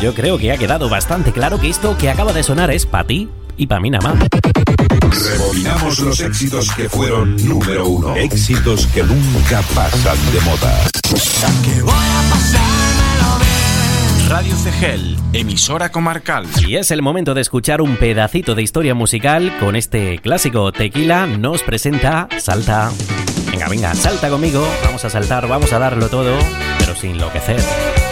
yo creo que ha quedado bastante claro que esto que acaba de sonar es para ti y para mí nada más. Rebobinamos los éxitos que fueron número uno. Éxitos que nunca pasan de moda. Que voy a pasármelo bien. Radio Cegel, emisora comarcal. Y es el momento de escuchar un pedacito de historia musical con este clásico. Tequila nos presenta Salta. Venga, salta conmigo. Vamos a saltar, vamos a darlo todo, pero sin enloquecer.